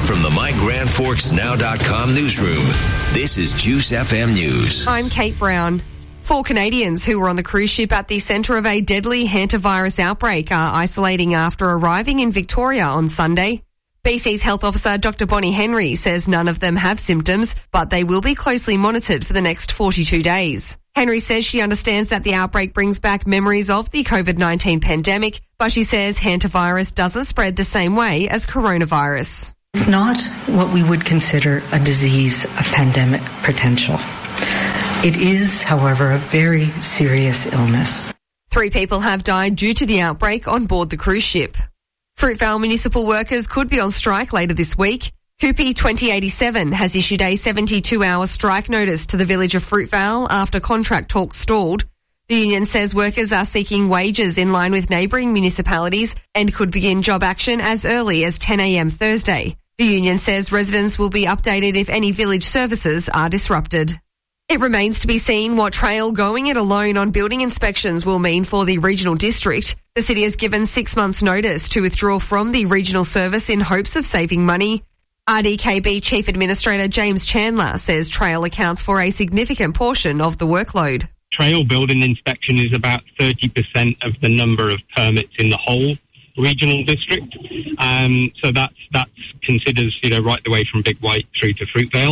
From the MyGrandForksNow.com newsroom, this is Juice FM News. I'm Kate Brown. 4 Canadians who were on the cruise ship at the centre of a deadly hantavirus outbreak are isolating after arriving in Victoria on Sunday. BC's Health Officer Dr. Bonnie Henry says none of them have symptoms, but they will be closely monitored for the next 42 days. Henry says she understands that the outbreak brings back memories of the COVID-19 pandemic, but she says hantavirus doesn't spread the same way as coronavirus. It's not what we would consider a disease of pandemic potential. It is, however, a very serious illness. 3 people have died due to the outbreak on board the cruise ship. Fruitvale municipal workers could be on strike later this week. Coopy 2087 has issued a 72-hour strike notice to the village of Fruitvale after contract talks stalled. The union says workers are seeking wages in line with neighbouring municipalities and could begin job action as early as 10 a.m. Thursday. The union says residents will be updated if any village services are disrupted. It remains to be seen what Trail going it alone on building inspections will mean for the regional district. The city has given 6 months' notice to withdraw from the regional service in hopes of saving money. RDKB Chief Administrator James Chandler says Trail accounts for a significant portion of the workload. Trail building inspection is about 30% of the number of permits in the whole regional district. So that's considers, right the way from Big White through to Fruitvale.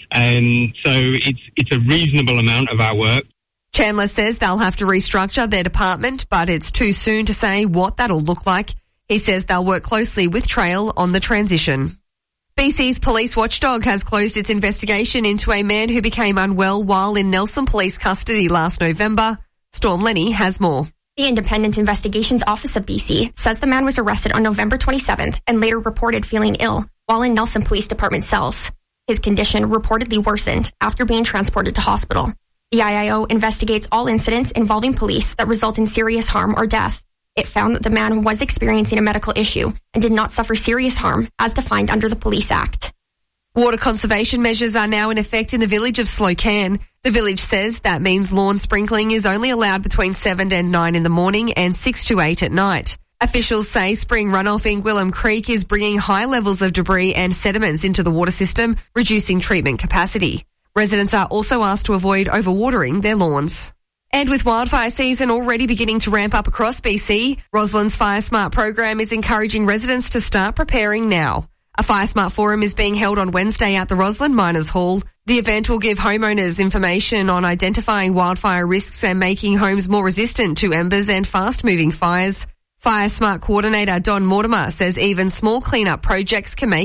So it's a reasonable amount of our work. Chandler says they'll have to restructure their department, but it's too soon to say what that'll look like. He says they'll work closely with Trail on the transition. BC's police watchdog has closed its investigation into a man who became unwell while in Nelson Police custody last November. Storm Lenny has more. The Independent Investigations Office of BC says the man was arrested on November 27th and later reported feeling ill while in Nelson Police Department cells. His condition reportedly worsened after being transported to hospital. The IIO investigates all incidents involving police that result in serious harm or death. It found that the man was experiencing a medical issue and did not suffer serious harm as defined under the Police Act. Water conservation measures are now in effect in the village of Slocan. The village says that means lawn sprinkling is only allowed between 7 and 9 in the morning and 6 to 8 at night. Officials say spring runoff in Gwillem Creek is bringing high levels of debris and sediments into the water system, reducing treatment capacity. Residents are also asked to avoid overwatering their lawns. And with wildfire season already beginning to ramp up across BC, Roslyn's Fire Smart program is encouraging residents to start preparing now. A Fire Smart forum is being held on Wednesday at the Roslyn Miners Hall. The event will give homeowners information on identifying wildfire risks and making homes more resistant to embers and fast-moving fires. Fire Smart coordinator Don Mortimer says even small cleanup projects can make